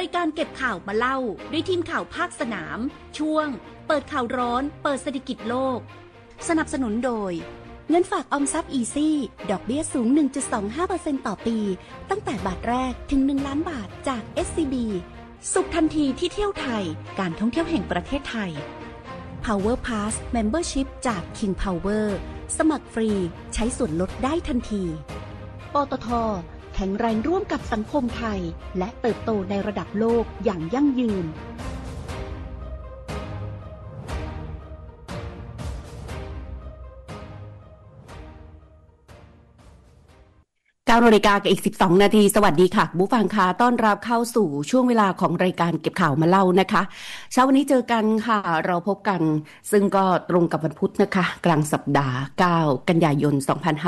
ายการเก็บข่าวมาเล่าด้วยทีมข่าวภาคสนามช่วงเปิดข่าวร้อนเปิดเศรษฐกิจโลกสนับสนุนโดยเงินฝากออมทรัพย์อีซี่ดอกเบี้ยสูง 1.25% ต่อปีตั้งแต่บาทแรกถึง1 ล้านบาทจาก SCB สุขทันทีที่เที่ยวไทยการท่องเที่ยวแห่งประเทศไทย Power Pass Membership จาก King Power สมัครฟรีใช้ส่วนลดได้ทันทีปตท.แข็งแรงร่วมกับสังคมไทยและเติบโตในระดับโลกอย่างยั่งยืน9 นาฬิกากับอีก12 นาทีสวัสดีค่ะผู้ฟังค่ะต้อนรับเข้าสู่ช่วงเวลาของรายการเก็บข่าวมาเล่านะคะเช้าวันนี้เจอกันค่ะเราพบกันซึ่งก็ตรงกับวันพุธนะคะกลางสัปดาห์9 กันยายน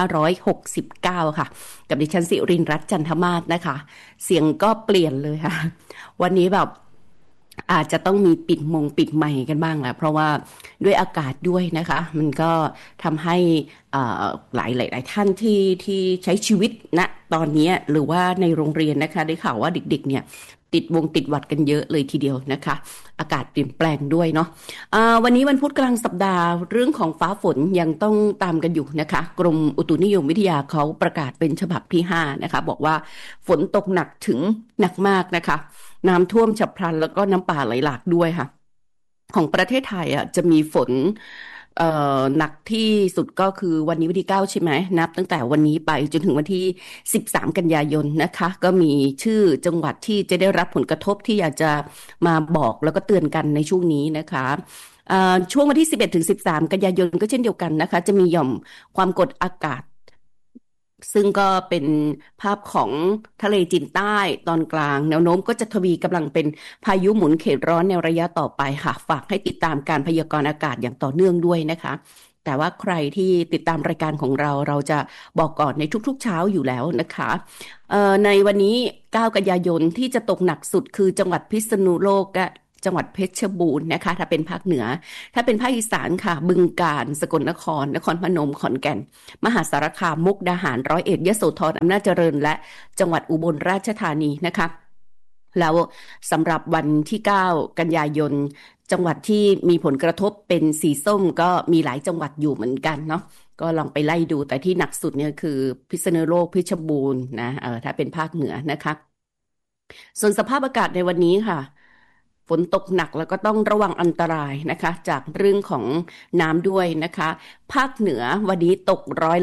2569ค่ะกับดิฉันสิรินทร์รัตน์จันทมาศนะคะเสียงก็เปลี่ยนเลยค่ะวันนี้แบบอาจจะต้องมีปิดไมค์กันบ้างแหละเพราะว่าด้วยอากาศด้วยนะคะมันก็ทำให้หลายท่านที่ใช้ชีวิตณตอนนี้หรือว่าในโรงเรียนนะคะได้ข่าวว่าเด็กๆเนี่ยติดหวัดกันเยอะเลยทีเดียวนะคะอากาศเปลี่ยนแปลงด้วยเนาะวันนี้วันพุธกลางสัปดาห์เรื่องของฟ้าฝนยังต้องตามกันอยู่นะคะกรมอุตุนิยมวิทยาเขาประกาศเป็นฉบับที่5นะคะบอกว่าฝนตกหนักถึงหนักมากนะคะน้ำท่วมฉับพลันแล้วก็น้ำป่าไหลหลากด้วยค่ะของประเทศไทยจะมีฝนหนักที่สุดก็คือวันนี้วันที่9ใช่ไหมนับตั้งแต่วันนี้ไปจนถึงวันที่13 กันยายนนะคะก็มีชื่อจังหวัดที่จะได้รับผลกระทบที่อยากจะมาบอกแล้วก็เตือนกันในช่วงนี้นะคะช่วงวันที่11 ถึง 13 กันยายนก็เช่นเดียวกันนะคะจะมีหย่อมความกดอากาศซึ่งก็เป็นภาพของทะเลจีนใต้ตอนกลางแนวโน้มก็จะทวีกำลังเป็นพายุหมุนเขตร้อนในระยะต่อไปค่ะฝากให้ติดตามการพยากรณ์อากาศอย่างต่อเนื่องด้วยนะคะแต่ว่าใครที่ติดตามรายการของเราจะบอกก่อนในทุกๆเช้าอยู่แล้วนะคะในวันนี้9 กันยายนที่จะตกหนักสุดคือจังหวัดพิษณุโลกจังหวัดเพชรบูรณ์นะคะถ้าเป็นภาคเหนือถ้าเป็นภาคอีสานค่ะบึงกาฬสกลนครนครพนมขอนแก่นมหาสารคามมุกดาหารร้อยเอ็ดยโสธรอำนาจเจริญและจังหวัดอุบลราชธานีนะคะแล้วสำหรับวันที่9 กันยายนจังหวัดที่มีผลกระทบเป็นสีส้มก็มีหลายจังหวัดอยู่เหมือนกันเนาะก็ลองไปไล่ดูแต่ที่หนักสุดเนี่ยคือพิษณุโลกเพชรบูรณ์นะถ้าเป็นภาคเหนือนะคะส่วนสภาพอากาศในวันนี้ค่ะฝนตกหนักแล้วก็ต้องระวังอันตรายนะคะจากเรื่องของน้ำด้วยนะคะภาคเหนือวันนี้ตก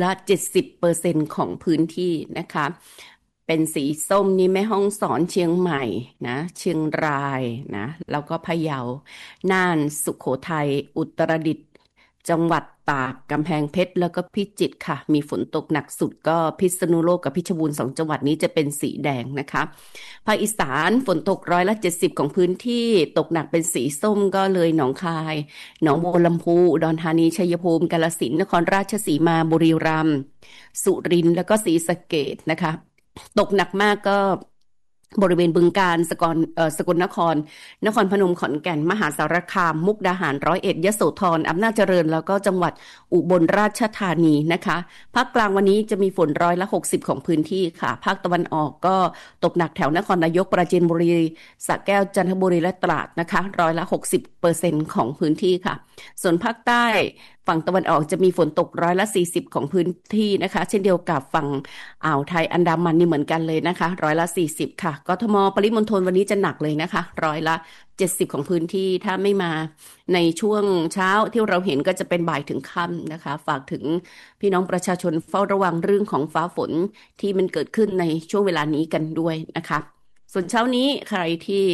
70%ของพื้นที่นะคะเป็นสีส้มนี่แม่ฮ่องสอนเชียงใหม่นะเชียงรายนะแล้วก็พะเยาน่านสุโขทัยอุตรดิตถ์จังหวัดตากกำแพงเพชรแล้วก็พิจิตรค่ะมีฝนตกหนักสุดก็พิษณุโลกกับเพชรบูรณ์2 จังหวัดนี้จะเป็นสีแดงนะคะภาคอีสานฝนตก70%ของพื้นที่ตกหนักเป็นสีส้มก็เลยหนองคายหนองบัวลำพูอุดรธานีชัยภูมิกาฬสินธุ์นครราชสีมาบุรีรัมย์สุรินทร์แล้วก็ศรีสะเกษนะคะตกหนักมากก็บริเวณบึงกาฬสกลนครนครพนมขอนแก่นมหาสารคามมุกดาหารร้อยเอ็ดยโสธรอำนาจเจริญแล้วก็จังหวัดอุบลราชธานีนะคะภาคกลางวันนี้จะมีฝน60%ของพื้นที่ค่ะภาคตะวันออกก็ตกหนักแถวนครนายกปราจีนบุรีสระแก้วจันทบุรีและตราดนะคะ60%ของพื้นที่ค่ะส่วนภาคใต้ฝั่งตะวันออกจะมีฝนตก40%ของพื้นที่นะคะเช่นเดียวกับฝั่งอ่าวไทยอันดามันนี่เหมือนกันเลยนะคะ40%ค่ะกทมปริมณฑลวันนี้จะหนักเลยนะคะ70%ของพื้นที่ถ้าไม่มาในช่วงเช้าที่เราเห็นก็จะเป็นบ่ายถึงค่ำนะคะฝากถึงพี่น้องประชาชนเฝ้าระวังเรื่องของฟ้าฝนที่มันเกิดขึ้นในช่วงเวลานี้กันด้วยนะคะส่วนเช้านี้ใครที่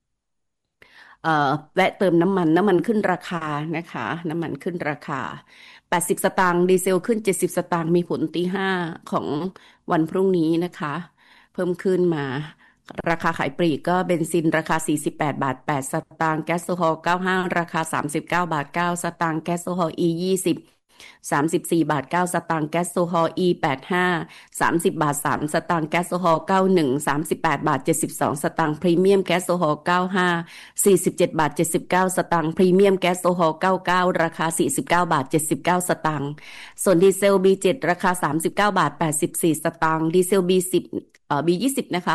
แวะเติมน้ำมันขึ้นราคานะคะน้ำมันขึ้นราคา80 สตางค์ดีเซลขึ้น70 สตางค์มีผลตี5ของวันพรุ่งนี้นะคะเพิ่มขึ้นมาราคาขายปลีกก็เบนซินราคา48 บาท 8 สตางค์แก๊สโซฮอล์95ราคา39 บาท 9 สตางค์แก๊สโซฮอล์ E20 34 บาท 9 สตางค์แก๊สโซฮอล์ E85 30 บาท 3 สตางค์แก๊สโซฮอล์9138 บาท 72 สตางค์พรีเมียมแก๊สโซฮอล์9547 บาท 79 สตางค์พรีเมียมแก๊สโซฮอล์99ราคา49 บาท 79 สตางค์ส่วนดีเซล B7 ราคา39 บาท 84 สตางค์ดีเซล B10 B20 นะคะ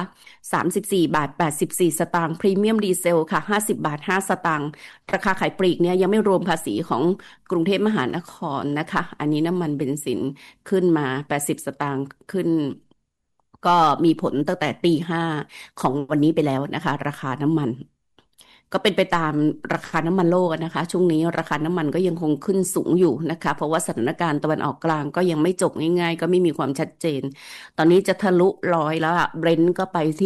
34 บาท 84 สตางค์พรีเมียมดีเซลค่ะ50 บาท 5 สตางค์ราคาขายปลีกเนี่ยยังไม่รวมภาษีของกรุงเทพมหานครนะคะอันนี้น้ำมันเบนซินขึ้นมา80 สตางค์ขึ้นก็มีผลตั้งแต่ตี 5ของวันนี้ไปแล้วนะคะราคาน้ำมันก็เป็นไปตามราคาน้ำมันโลกนะคะช่วงนี้ราคาน้ำมันก็ยังคงขึ้นสูงอยู่นะคะเพราะว่าสถานการณ์ตะวันออกกลางก็ยังไม่จบง่ายๆก็ไม่มีความชัดเจนตอนนี้จะทะลุ100แล้วอะเบรนท์ก็ไปที่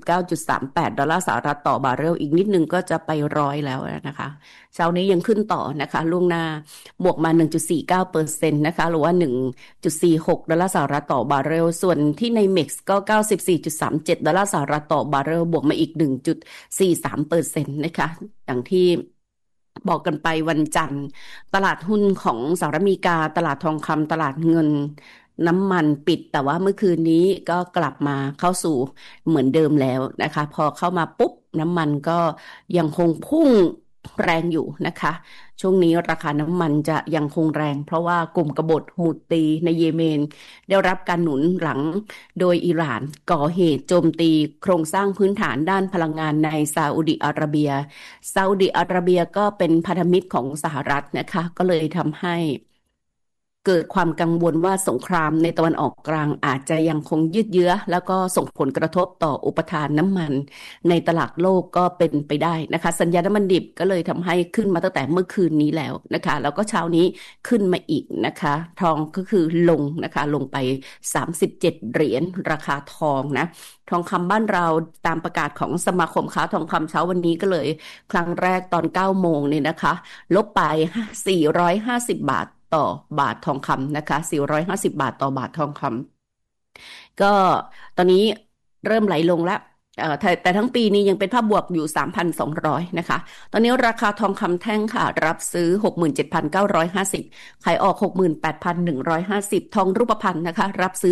99.38 ดอลลาร์สหรัฐต่อบาร์เรลอีกนิดนึงก็จะไป100แล้วนะคะเช้านี้ยังขึ้นต่อนะคะล่วงหน้าบวกมา1.49%นะคะหรือว่า1.46 ดอลลาร์สหรัฐต่อบาร์เรลส่วนที่ในเม็กซ์ก็94.37 ดอลลาร์สหรัฐต่อบาร์เรลบวกมาอีก1.43%นะคะอย่างที่บอกกันไปวันจันทร์ตลาดหุ้นของสหรัฐอเมริกาตลาดทองคำตลาดเงินน้ำมันปิดแต่ว่าเมื่อคืนนี้ก็กลับมาเข้าสู่เหมือนเดิมแล้วนะคะพอเข้ามาปุ๊บน้ำมันก็ยังคงพุ่งแรงอยู่นะคะช่วงนี้ราคาน้ำมันจะยังคงแรงเพราะว่ากลุ่มกบฏฮูตีในเยเมนได้รับการหนุนหลังโดยอิหร่านก่อเหตุโจมตีโครงสร้างพื้นฐานด้านพลังงานในซาอุดิอาระเบียซาอุดิอาระเบียก็เป็นพันธมิตรของสหรัฐนะคะก็เลยทำให้เกิดความกังวลว่าสงครามในตะวันออกกลางอาจจะยังคงยืดเยื้อแล้วก็ส่งผลกระทบต่ออุปทานน้ำมันในตลาดโลกก็เป็นไปได้นะคะสัญญาณน้ำมันดิบก็เลยทำให้ขึ้นมาตั้งแต่เมื่อคืนนี้แล้วนะคะแล้วก็เช้านี้ขึ้นมาอีกนะคะทองก็คือลงนะคะลงไป37 เหรียญราคาทองนะทองคำบ้านเราตามประกาศของสมาคมค้าทองคำเช้าวันนี้ก็เลยครั้งแรกตอน9โมงเนี่ยนะคะลบไป450 บาทต่อบาททองคำนะคะ450 บาทต่อบาททองคำก็ตอนนี้เริ่มไหลลงแล้วแต่ทั้งปีนี้ยังเป็นภาพบวกอยู่ 3,200 นะคะตอนนี้ราคาทองคำแท่งค่ะรับซื้อ 67,950 ขายออก 68,150 ทองรูปพรรณนะคะรับซื้อ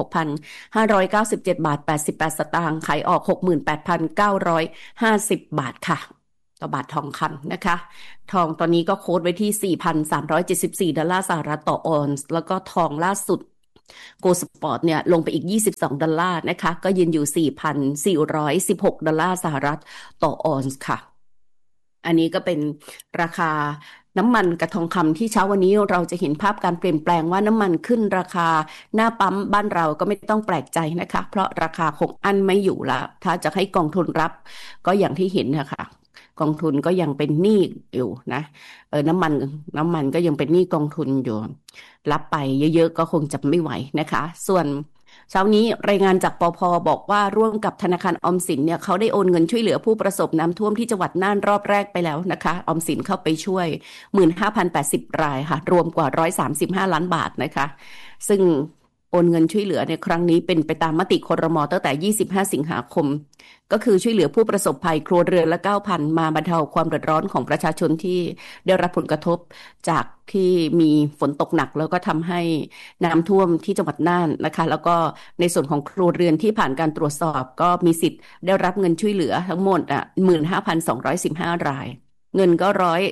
66,597 บาท 88 สตางค์ขายออก 68,950 บาทค่ะต่อบาททองคำนะคะทองตอนนี้ก็โค้ดไว้ที่ 4,374 ดอลลาร์สหรัฐต่อออนซ์แล้วก็ทองล่าสุดโกลด์สปอร์ตเนี่ยลงไปอีก22 ดอลลาร์นะคะก็ยืนอยู่ 4,416 ดอลลาร์สหรัฐต่อออนซ์ค่ะอันนี้ก็เป็นราคาน้ำมันกับทองคำที่เช้าวันนี้เราจะเห็นภาพการเปลี่ยนแปลงว่าน้ำมันขึ้นราคาหน้าปั๊มบ้านเราก็ไม่ต้องแปลกใจนะคะเพราะราคาคงอั้นไม่อยู่ละถ้าจะให้กองทุนรับก็อย่างที่เห็นนะคะกองทุนก็ยังเป็นหนี้อยู่นะน้ำมันก็ยังเป็นหนี้กองทุนอยู่รับไปเยอะๆก็คงจะไม่ไหวนะคะส่วนเช้านี้รายงานจากปภบอกว่าร่วมกับธนาคารออมสินเนี่ยเขาได้โอนเงินช่วยเหลือผู้ประสบน้ำท่วมที่จังหวัดน่านรอบแรกไปแล้วนะคะออมสินเข้าไปช่วย 15,080 รายค่ะรวมกว่า135 ล้านบาทนะคะซึ่งโอนเงินช่วยเหลือในครั้งนี้เป็นไปตามมติครม.ตั้งแต่25 สิงหาคมก็คือช่วยเหลือผู้ประสบภัยครัวเรือนละ 9,000 มาบรรเทาความเดือดร้อนของประชาชนที่ได้รับผลกระทบจากที่มีฝนตกหนักแล้วก็ทำให้น้ำท่วมที่จังหวัดน่านนะคะแล้วก็ในส่วนของครัวเรือนที่ผ่านการตรวจสอบก็มีสิทธิ์ได้รับเงินช่วยเหลือทั้งหมด15,215 รายเงินก็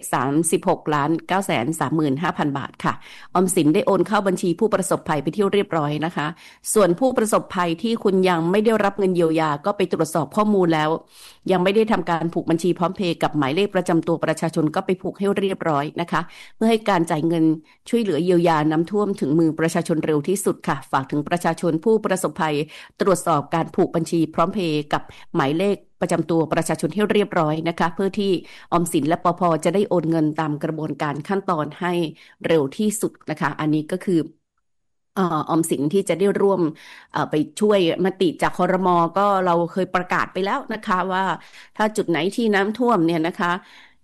136,935,000 บาทค่ะออมสินได้โอนเข้าบัญชีผู้ประสบภัยไปที่เรียบร้อยนะคะส่วนผู้ประสบภัยที่คุณยังไม่ได้รับเงินเยียวยาก็ไปตรวจสอบข้อมูลแล้วยังไม่ได้ทำการผูกบัญชีพร้อมเพย์กับหมายเลขประจำตัวประชาชนก็ไปผูกให้เรียบร้อยนะคะเพื่อให้การจ่ายเงินช่วยเหลือเยียวยาน้ำท่วมถึงมือประชาชนเร็วที่สุดค่ะฝากถึงประชาชนผู้ประสบภัยตรวจสอบการผูกบัญชีพร้อมเพย์กับหมายเลขประจำตัวประชาชนให้เรียบร้อยนะคะเพื่อที่ออมสินและปภจะได้โอนเงินตามกระบวนการขั้นตอนให้เร็วที่สุดนะคะอันนี้ก็คือออมสินที่จะได้ร่วมไปช่วยมติจากครม.ก็เราเคยประกาศไปแล้วนะคะว่าถ้าจุดไหนที่น้ำท่วมเนี่ยนะคะ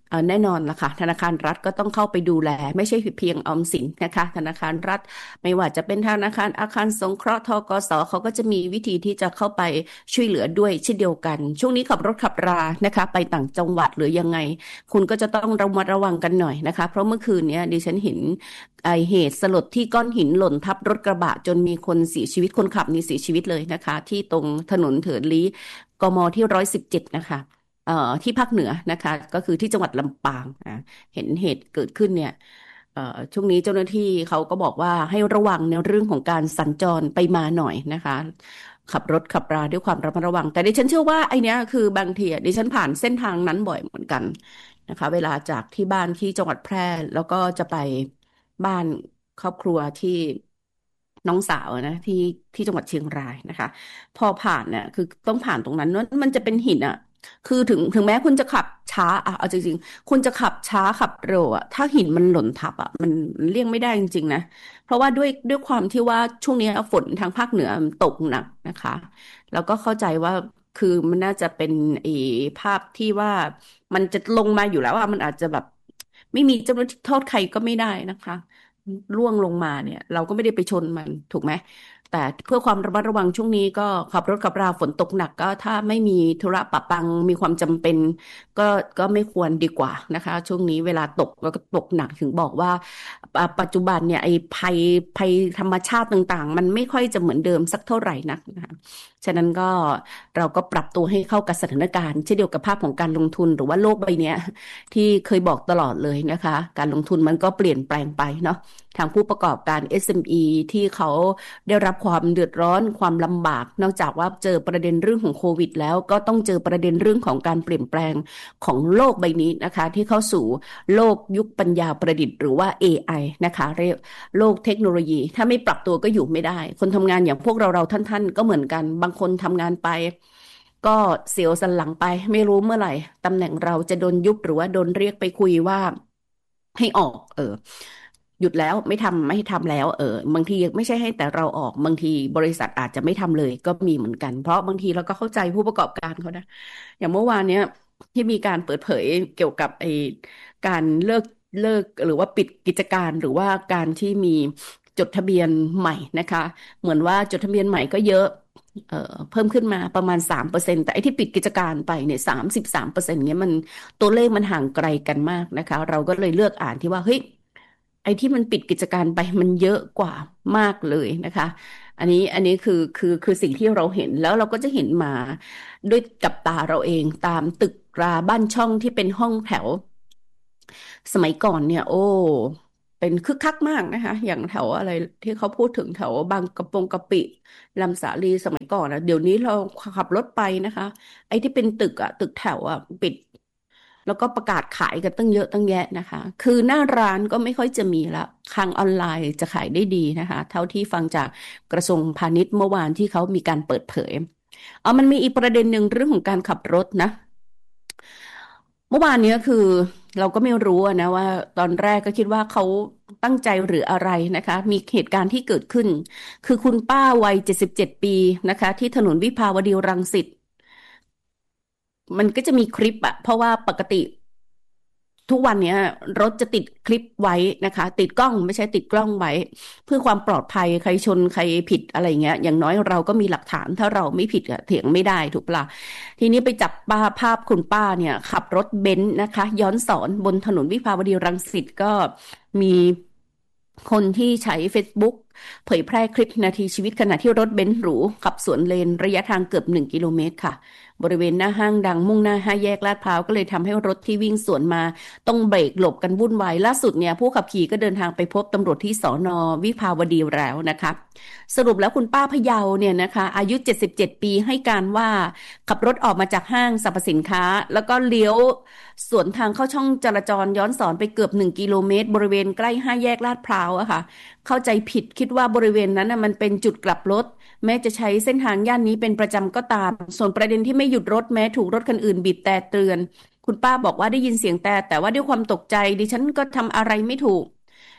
แน่นอนล่ะค่ะธนาคารรัฐก็ต้องเข้าไปดูแลไม่ใช่เพียงออมสินนะคะธนาคารรัฐไม่ว่าจะเป็นธนาคารอาคารสงเคราะห์ธกสเขาก็จะมีวิธีที่จะเข้าไปช่วยเหลือด้วยเช่นเดียวกันช่วงนี้ขับรถขับรานะคะไปต่างจังหวัดหรือยังไงคุณก็จะต้องระมัดระวังกันหน่อยนะคะเพราะเมื่อคืนเนี้ยดิฉันเห็นเหตุสลดที่ก้อนหินหล่นทับรถกระบะจนมีคนเสียชีวิตคนขับนี่เสียชีวิตเลยนะคะที่ตรงถนนเถิดลี้กมที่117นะคะที่ภาคเหนือนะคะก็คือที่จังหวัดลำปางเห็นเหตุเกิดขึ้นเนี่ยช่วงนี้เจ้าหน้าที่เขาก็บอกว่าให้ระวังในเรื่องของการสัญจรไปมาหน่อยนะคะขับรถขับราด้วยความระมัดระวังแต่ดิฉันเชื่อว่าไอเนี้ยคือบางทีดิฉันผ่านเส้นทางนั้นบ่อยเหมือนกันนะคะเวลาจากที่บ้านที่จังหวัดแพร่แล้วก็จะไปบ้านครอบครัวที่น้องสาวนะที่จังหวัดเชียงรายนะคะพอผ่านเนี่ยคือต้องผ่านตรงนั้นมันจะเป็นหินอ่ะ คือถึงแม้คุณจะขับช้าอ่ะเอาจริงๆคุณจะขับช้าขับเร็วอ่ะถ้าหินมันหล่นทับอ่ะมันเลี่ยงไม่ได้จริงๆนะเพราะว่าด้วยความที่ว่าช่วงนี้ฝนทางภาคเหนือมันตกหนักนะคะแล้วก็เข้าใจว่าคือมันน่าจะเป็นภาพที่ว่ามันจะลงมาอยู่แล้วอ่ะมันอาจจะแบบไม่มีเจ้าหน้าที่โทษใครก็ไม่ได้นะคะร่วงลงมาเนี่ยเราก็ไม่ได้ไปชนมันถูกไหม แต่เพื่อความระมัดระวังช่วงนี้ก็ขับรถขับราฝนตกหนักก็ถ้าไม่มีธุระปะปังมีความจำเป็นก็ก็ไม่ควรดีกว่านะคะช่วงนี้เวลาตกแล้วก็ตกหนักถึงบอกว่าปัจจุบันเนี่ยไอ้ภัยธรรมชาติต่างๆมันไม่ค่อยจะเหมือนเดิมสักเท่าไหร่นักนะคะฉะนั้นก็เราก็ปรับตัวให้เข้ากับสถานการณ์เช่นเดียวกับภาพของการลงทุนหรือว่าโลกใบเนี้ยที่เคยบอกตลอดเลยนะคะการลงทุนมันก็เปลี่ยนแปลงไปเนาะทางผู้ประกอบการ SME ที่เขาได้รับความเดือดร้อนความลำบากนอกจากว่าเจอประเด็นเรื่องของโควิดแล้วก็ต้องเจอประเด็นเรื่องของการเปลี่ยนแปลงของโลกใบนี้นะคะที่เข้าสู่โลกยุคปัญญาประดิษฐ์หรือว่า AI นะคะเรียกโลกเทคโนโลยีถ้าไม่ปรับตัวก็อยู่ไม่ได้คนทำงานอย่างพวกเราท่านก็เหมือนกันบางคนทำงานไปก็เสียวสันหลังไปไม่รู้เมื่อไหร่ตำแหน่งเราจะโดนยุบหรือว่าโดนเรียกไปคุยว่าให้ออกหยุดแล้วไม่ทำไม่ทำแล้วบางทีไม่ใช่ให้แต่เราออกบางทีบริษัทอาจจะไม่ทำเลยก็มีเหมือนกันเพราะบางทีเราก็เข้าใจผู้ประกอบการเขานะอย่างเมื่อวานเนี้ยที่มีการเปิดเผยเกี่ยวกับการเลิกหรือว่าปิดกิจการหรือว่าการที่มีจดทะเบียนใหม่นะคะเหมือนว่าจดทะเบียนใหม่ก็เยอะเพิ่มขึ้นมาประมาณ3%แต่ไอ้ที่ปิดกิจการไปเนี่ย33%เงี้ยมันตัวเลขมันห่างไกลกันมากนะคะเราก็เลยเลือกอ่านที่ว่าเฮ้ย ไอ้ที่มันปิดกิจการไปมันเยอะกว่ามากเลยนะคะอันนี้คือสิ่งที่เราเห็นแล้วเราก็จะเห็นมาด้วยกับตาเราเองตามตึกราบ้านช่องที่เป็นห้องแถวสมัยก่อนเนี่ยโอ้เป็นคึกคักมากนะคะอย่างแถวอะไรที่เขาพูดถึงแถวบางกะปงกะปิลำสาลีสมัยก่อนนะเดี๋ยวนี้เราขับรถไปนะคะไอ้ที่เป็นตึกอะตึกแถวอะปิด แล้วก็ประกาศขายกันตั้งเยอะตั้งแยะนะคะคือหน้าร้านก็ไม่ค่อยจะมีละทางออนไลน์จะขายได้ดีนะคะเท่าที่ฟังจากกระทรวงพาณิชย์เมื่อวานที่เขามีการเปิดเผยมันมีอีกประเด็นหนึ่งเรื่องของการขับรถนะเมื่อวานเนี้ยคือเราก็ไม่รู้อะนะว่าตอนแรกก็คิดว่าเขาตั้งใจหรืออะไรนะคะมีเหตุการณ์ที่เกิดขึ้นคือคุณป้าวัย77 ปีนะคะที่ถนนวิภาวดีรังสิต มันก็จะมีคลิปอะเพราะว่าปกติทุกวันเนี้ยรถจะติดคลิปไว้นะคะติดกล้องไม่ใช่ติดกล้องไว้เพื่อความปลอดภัยใครชนใครผิดอะไรเงี้ยอย่างน้อยเราก็มีหลักฐานถ้าเราไม่ผิดอะเถียงไม่ได้ถูกปะล่ะทีนี้ไปจับภาพคุณป้าเนี่ยขับรถเบนซ์นะคะย้อนสอนบนถนนวิภาวดีรังสิตก็มีคนที่ใช้ Facebook เผยแพร่คลิปนาทีชีวิตขณะที่รถเบนซ์หรูขับสวนเลนระยะทางเกือบ1 กิโลเมตรค่ะ บริเวณหน้าห้างดังมุ่งหน้า5 แยกลาดพร้าวก็เลยทำให้รถที่วิ่งสวนมาต้องเบรกหลบกันวุ่นวายล่าสุดเนี่ยผู้ขับขี่ก็เดินทางไปพบตำรวจที่สนวิภาวดีแล้วนะคะสรุปแล้วคุณป้าพะเยาเนี่ยนะคะอายุ77 ปีให้การว่าขับรถออกมาจากห้างสรรพสินค้าแล้วก็เลี้ยวสวนทางเข้าช่องจราจรย้อนสอนไปเกือบ1 กิโลเมตรบริเวณใกล้5 แยกลาดพร้าวอะค่ะเข้าใจผิดคิดว่าบริเวณนั้นน่ะมันเป็นจุดกลับรถ แม้จะใช้เส้นทางย่านนี้เป็นประจำก็ตาม ส่วนประเด็นที่ไม่หยุดรถแม้ถูกรถคันอื่นบีบแต่เตือน คุณป้าบอกว่าได้ยินเสียงแต่ว่าด้วยความตกใจดิฉันก็ทำอะไรไม่ถูก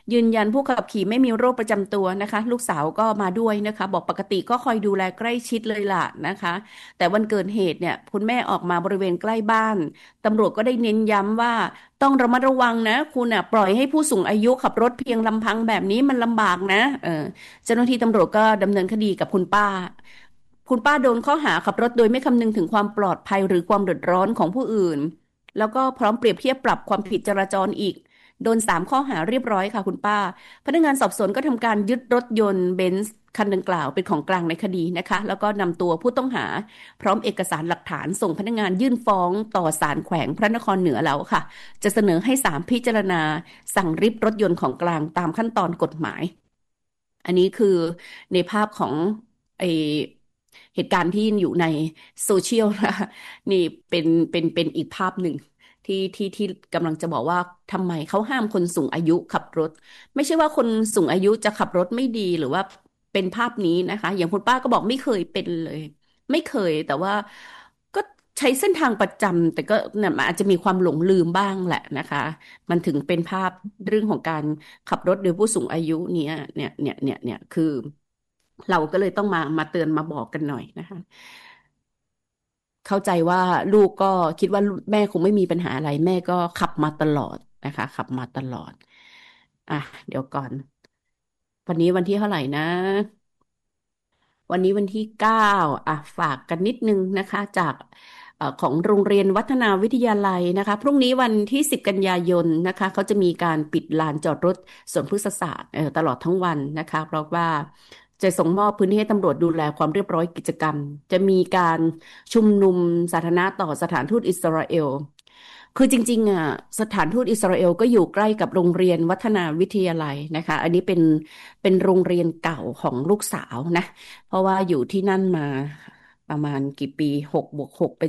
ยืนยันผู้ขับขี่ไม่มีโรคประจำตัวนะคะลูกสาวก็มาด้วยนะคะบอกปกติก็คอยดูแลใกล้ชิดเลยล่ะนะคะแต่วันเกิดเหตุเนี่ยคุณแม่ออกมาบริเวณใกล้บ้านตำรวจก็ได้เน้นย้ำว่าต้องระมัดระวังนะคุณอ่ะปล่อยให้ผู้สูงอายุขับรถเพียงลำพังแบบนี้มันลำบากนะเจ้าหน้าที่ตำรวจก็ดำเนินคดีกับคุณป้าคุณป้าโดนข้อหาขับรถโดยไม่คำนึงถึงความปลอดภัยหรือความเดือดร้อนของผู้อื่นแล้วก็พร้อมเปรียบเทียบปรับความผิดจราจรอีกโดน3 ข้อหาเรียบร้อยค่ะคุณป้าพนักงานสอบสวนก็ทำการยึดรถยนต์เบนซ์คันดังกล่าวเป็นของกลางในคดีนะคะแล้วก็นำตัวผู้ต้องหาพร้อมเอกสารหลักฐานส่งพนักงานยื่นฟ้องต่อศาลแขวงพระนครเหนือแล้วค่ะจะเสนอให้ศาลพิจารณาสั่งริบรถยนต์ของกลางตามขั้นตอนกฎหมาย อันนี้คือในภาพของไอเหตุการณ์ที่อยู่ในโซเชียลนะนี่เป็นอีกภาพหนึ่งที่กำลังจะบอกว่าทำไมเขาห้ามคนสูงอายุขับรถไม่ใช่ว่าคนสูงอายุจะขับรถไม่ดีหรือว่าเป็นภาพนี้นะคะอย่างคุณป้าก็บอกไม่เคยเป็นเลยไม่เคยแต่ว่าก็ใช้เส้นทางประจำแต่ก็เนี่ยมันอาจจะมีความหลงลืมบ้างแหละนะคะมันถึงเป็นภาพเรื่องของการ ขับรถโดยผู้สูงอายุเนี่ยคือเราก็เลยต้องมาเตือนมาบอกกันหน่อยนะคะเข้าใจว่าลูกก็คิดว่าแม่คงไม่มีปัญหาอะไรแม่ก็ขับมาตลอดนะคะขับมาตลอดอ่ะเดี๋ยวก่อนวันนี้วันที่เท่าไหร่นะ วันนี้วันที่9ฝากกันนิดนึงนะคะจากของโรงเรียนวัฒนาวิทยาลัยนะคะพรุ่งนี้วันที่10กันยายนนะคะเขาจะมีการปิดลานจอดรถสวนพฤกษศาสตร์ตลอดทั้งวันนะคะเพราะว่าจะส่งมอบพื้นที่ให้ตำรวจดูแลความเรียบร้อยกิจกรรมจะมีการชุมนุมสาธารณะต่อสถานทูตอิสราเอลคือจริงๆสถานทูตอิสราเอลก็อยู่ใกล้กับโรงเรียนวัฒนาวิทยาลัยนะคะอันนี้เป็นโรงเรียนเก่าของลูกสาวนะ เพราะว่าอยู่ที่นั่นมาประมาณกี่ปี6+6เป็น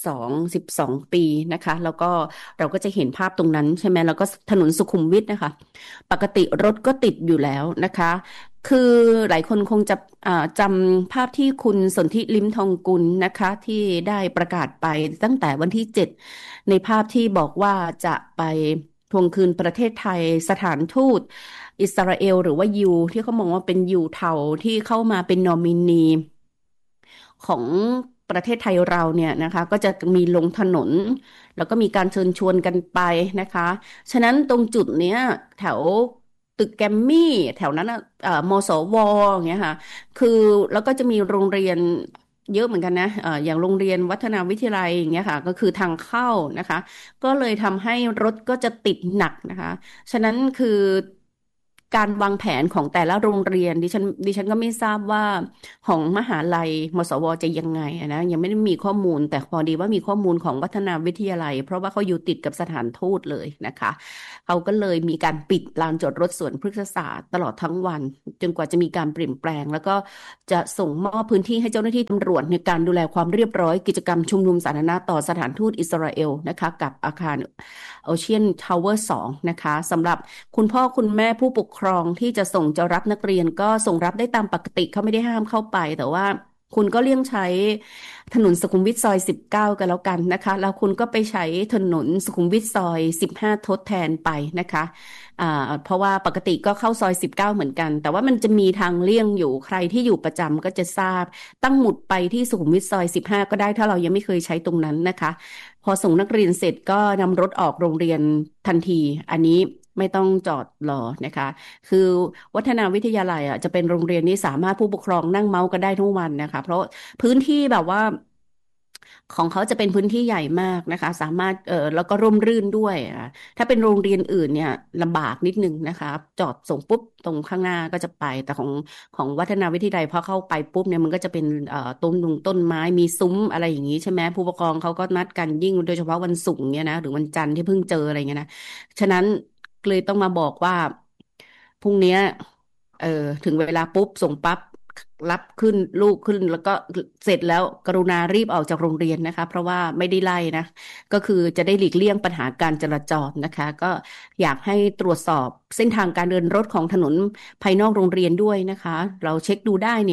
12ปีนะคะแล้วก็เราก็จะเห็นภาพตรงนั้นใช่ไหมแล้วก็ถนนสุขุมวิทนะคะปกติรถก็ติดอยู่แล้วนะคะคือหลายคนคงจะจำภาพที่คุณสนธิลิ้มทองกุลนะคะที่ได้ประกาศไปตั้งแต่วันที่7ในภาพที่บอกว่าจะไปทวงคืนประเทศไทยสถานทูตอิสราเอลหรือว่ายูที่เขามองว่าเป็นยูเทาที่เข้ามาเป็นนอมินีของประเทศไทยเราเนี่ยนะคะก็จะมีลงถนนแล้วก็มีการเชิญชวนกันไปนะคะฉะนั้นตรงจุดเนี้ยแถวตึกแกรมมี่แถวนั้นมสวอย่างเงี้ยค่ะคือแล้วก็จะมีโรงเรียนเยอะเหมือนกันนะอย่างโรงเรียนวัฒนาวิทยาลัยอย่างเงี้ยค่ะก็คือทางเข้านะคะก็เลยทำให้รถก็จะติดหนักนะคะ ฉะนั้นคือการวางแผนของแต่ละโรงเรียนดิฉันก็ไม่ทราบว่าของมหาลัยมศวจะยังไงอะนะยังไม่ได้มีข้อมูลแต่พอดีว่ามีข้อมูลของวัฒนาวิทยาลัยเพราะว่าเขาอยู่ติดกับสถานทูตเลยนะคะเขาก็เลยมีการปิดลานจอดรถสวนพฤกษศาสตร์ตลอดทั้งวันจนกว่าจะมีการเปลี่ยนแปลงแล้วก็จะส่งมอบพื้นที่ให้เจ้าหน้าที่ตำรวจในการดูแลความเรียบร้อยกิจกรรมชุมนุมสาธารณะต่อสถานทูตอิสราเอลนะคะกับอาคาร Ocean Tower 2นะคะสำหรับคุณพ่อคุณแม่ผู้ปกครองที่จะรับนักเรียนก็ส่งรับได้ตามปกติเขาไม่ได้ห้ามเข้าไปแต่ว่าคุณก็เลี่ยงใช้ถนนสุขุมวิทซอย19กันแล้วกันนะคะแล้วคุณก็ไปใช้ถนนสุขุมวิทซอย15ทดแทนไปนะคะเพราะว่าปกติก็เข้าซอย19เหมือนกันแต่ว่ามันจะมีทางเลี่ยงอยู่ใครที่อยู่ประจำก็จะทราบตั้งหมุดไปที่สุขุมวิทซอย15ก็ได้ถ้าเรายังไม่เคยใช้ตรงนั้นนะคะพอส่งนักเรียนเสร็จก็นำรถออกโรงเรียนทันทีอันนี้ไม่ต้องจอดรอนะคะคือวัฒนาวิทยาลัยจะเป็นโรงเรียนนี้สามารถผู้ปกครองนั่งเมาส์กันได้ทุกวันนะคะเพราะพื้นที่แบบว่าของเขาจะเป็นพื้นที่ใหญ่มากนะคะสามารถแล้วก็ร่มรื่นด้วยถ้าเป็นโรงเรียนอื่นเนี่ยลำบากนิดนึงนะคะจอดส่งปุ๊บตรงข้างหน้าก็จะไปแต่ของวัฒนาวิทยาลัยพอเข้าไปปุ๊บเนี่ยมันก็จะเป็นต้นไม้มีซุ้มอะไรอย่างนี้ใช่ไหมผู้ปกครองเขาก็นัดกันยิ่งโดยเฉพาะวันศุกร์เนี่ยนะหรือวันจันทร์ที่เพิ่งเจออะไรเงี้ยนะฉะนั้นเลยต้องมาบอกว่าพรุ่งเนี้ยเออถึงเวลาปุ๊บส่งปั๊บรับขึ้นลูกขึ้นแล้วก็เสร็จแล้วกรุณารีบออกจากโรงเรียนนะคะเพราะว่าไม่ได้ไล่นะก็คือจะได้หลีกเลี่ยงปัญหาการจราจรนะคะก็อยากให้ตรวจสอบเส้นทางการเดินรถของถนนภายนอกโรงเรียนด้วยนะคะเราเช็คดูได้เนี่ย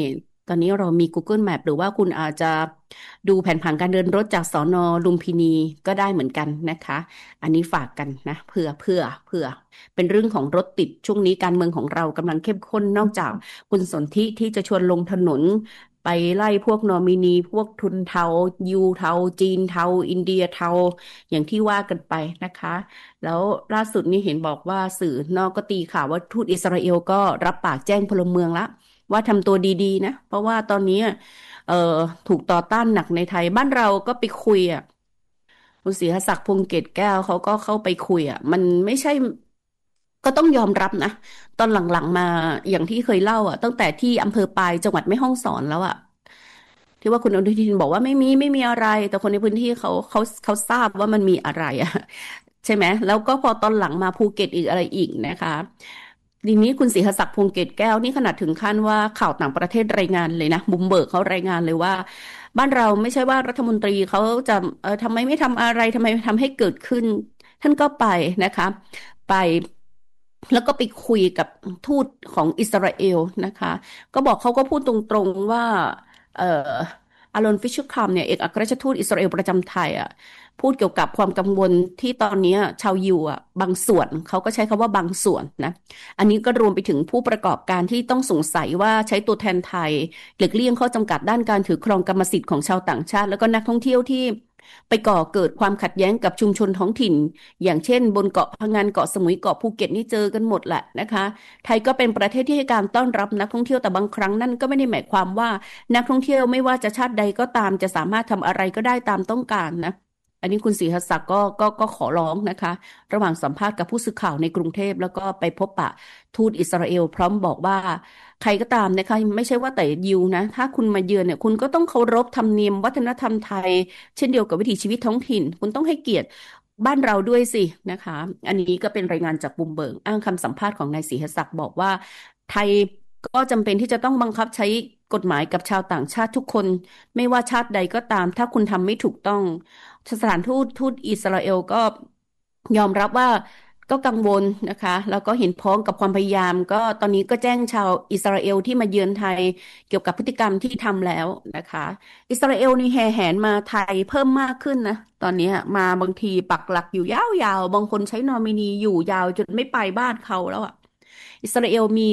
ตอนนี้เรามี Google Map หรือว่าคุณอาจจะดูแผนผังการเดินรถจากสนลุมพินีก็ได้เหมือนกันนะคะอันนี้ฝากกันนะเผื่อเป็นเรื่องของรถติดช่วงนี้การเมืองของเรากำลังเข้มข้นนอกจากคุณสนธิที่จะชวนลงถนนไปไล่พวกนอมินีพวกทุนเทายูเทาจีนเทาอินเดียเทาอย่างที่ว่ากันไปนะคะ แล้วล่าสุดนี่เห็นบอกว่าสื่อนอกก็ตีข่าวว่าทูตอิสราเอลก็รับปากแจ้งพลเมืองละว่าทำตัวดีๆนะเพราะว่าตอนนี้เอ่อถูกต่อต้านหนักในไทยบ้านเราก็ไปคุยคุณศรีศักดิ์พงษ์เกตแก้วเขาก็เข้าไปคุยมันไม่ใช่ก็ต้องยอมรับนะตอนหลังๆมาอย่างที่เคยเล่าตั้งแต่ที่อำเภอปายจังหวัดแม่ฮ่องสอนแล้วที่ว่าคุณอนุทินบอกว่าไม่มีอะไรแต่คนในพื้นที่เขาทราบว่ามันมีอะไรใช่ไหมแล้วก็พอตอนหลังมาภูเก็ตอีกอะไรอีกนะคะทีนี้คุณศรีศักดิ์พงษ์เกตแก้วนี่ขนาดถึงขั้นว่าข่าวต่างประเทศรายงานเลยนะบุมเบิร์กเขารายงานเลยว่าบ้านเราไม่ใช่ว่ารัฐมนตรีเขาจะทำไมไม่ทำอะไรทำไมไม่ทำให้เกิดขึ้นท่านก็ไปนะคะไปแล้วก็ไปคุยกับทูตของอิสราเอลนะคะก็บอกเขาก็พูดตรงๆว่าเอ่อ อารอนฟิชเชอร์คัมเนี่ยเอกอัครราชทูตอิสราเอลประจำไทยพูดเกี่ยวกับความกังวลที่ตอนนี้ชาวยิวบางส่วนเขาก็ใช้คำว่าบางส่วนนะอันนี้ก็รวมไปถึงผู้ประกอบการที่ต้องสงสัยว่าใช้ตัวแทนไทยหลีกเลี่ยงข้อจำกัดด้านการถือครองกรรมสิทธิ์ของชาวต่างชาติแล้วก็นักท่องเที่ยวที่ไปก่อเกิดความขัดแย้งกับชุมชนท้องถิ่นอย่างเช่นบนเกาะพะงันเกาะสมุยเกาะภูเก็ตนี่เจอกันหมดแหละนะคะไทยก็เป็นประเทศที่ให้การต้อนรับนักท่องเที่ยวแต่บางครั้งนั่นก็ไม่ได้หมายความว่า นักท่องเที่ยวไม่ว่าจะชาติใดก็ตามจะสามารถทำอะไรก็ได้ตามต้องการนะอันนี้คุณศรีหศักดิ์ก็ขอร้องนะคะระหว่างสัมภาษณ์กับผู้สื่อข่าวในกรุงเทพแล้วก็ไปพบปะทูตอิสราเอลพร้อมบอกว่าใครก็ตามนะคะไม่ใช่ว่าแต่ยิวนะถ้าคุณมาเยือนเนี่ยคุณก็ต้องเคารพธรรมเนียมวัฒนธรรมไทยเช่นเดียวกับวิถีชีวิตท้องถิ่นคุณต้องให้เกียรติบ้านเราด้วยสินะคะอันนี้ก็เป็นรายงานจากบูมเบิร์กอ้างคำสัมภาษณ์ของนายศรีหศักดิ์บอกว่าไทย ก็จำเป็นที่จะต้องบังคับใช้กฎหมายกับชาวต่างชาติทุกคนไม่ว่าชาติใดก็ตามถ้าคุณทำไม่ถูกต้องสถานทูตอิสราเอลก็ยอมรับว่าก็กังวลนะคะแล้วก็เห็นพ้องกับความพยายามก็ตอนนี้ก็แจ้งชาวอิสราเอลที่มาเยือนไทยเกี่ยวกับพฤติกรรมที่ทำแล้วนะคะอิสราเอลนี่แห่แหนมาไทยเพิ่มมากขึ้นนะตอนนี้มาบางทีปักหลักอยู่ยาวๆบางคนใช้นอมินีอยู่ยาวจนไม่ไปบ้านเขาแล้วอิสราเอลมี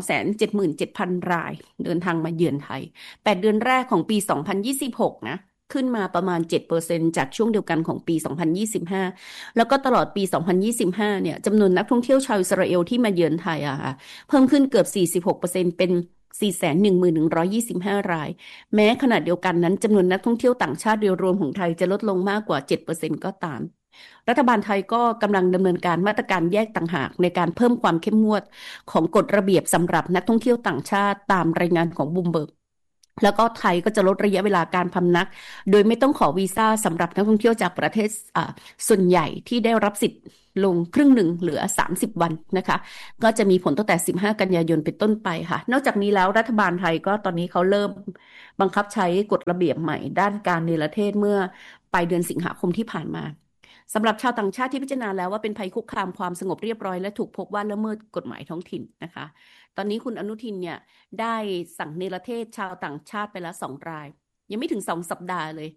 277,000รายเดินทางมาเยือนไทย8 เดือนแรกของปี2026นะขึ้นมาประมาณ7%จากช่วงเดียวกันของปี2025แล้วก็ตลอดปี2025เนี่ยจำนวนนักท่องเที่ยวชาวอิสราเอลที่มาเยือนไทยค่ะเพิ่มขึ้นเกือบ46%เป็น411,125รายแม้ขณะเดียวกันนั้นจำนวนนักท่องเที่ยวต่างชาติโดยรวมของไทยจะลดลงมากกว่า7%ก็ตาม รัฐบาลไทยก็กำลังดำเนินการมาตรการแยกต่างหากในการเพิ่มความเข้มงวดของกฎระเบียบสำหรับนักท่องเที่ยวต่างชาติตามรายงานของบูมเบิร์กแล้วก็ไทยก็จะลดระยะเวลาการพำนักโดยไม่ต้องขอวีซ่าสำหรับนักท่องเที่ยวจากประเทศส่วนใหญ่ที่ได้รับสิทธิ์ลงครึ่งหนึ่งเหลือ30วันนะคะก็จะมีผลตั้งแต่15กันยายนเป็นต้นไปค่ะนอกจากนี้แล้วรัฐบาลไทยก็ตอนนี้เขาเริ่มบังคับใช้กฎระเบียบใหม่ด้านการเนรเทศเมื่อปลายเดือนสิงหาคมที่ผ่านมา สำหรับชาวต่างชาติที่พิจารณาแล้วว่าเป็นภัยคุกคามความสงบเรียบร้อยและถูกพบว่าละเมิดกฎหมายท้องถิ่นนะคะตอนนี้คุณอนุทินเนี่ยได้สั่งเนรเทศชาวต่างชาติไปแล้ว2 รายยังไม่ถึง2 สัปดาห์เลย